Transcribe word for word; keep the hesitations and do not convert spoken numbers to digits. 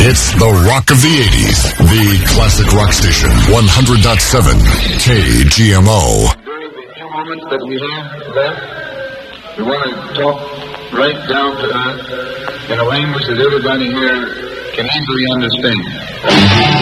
It's the rock of the eighties. The classic rock station. one hundred point seven K G M O. During the few moments that we have left, we want to talk right down to earth in a language that everybody here can easily understand.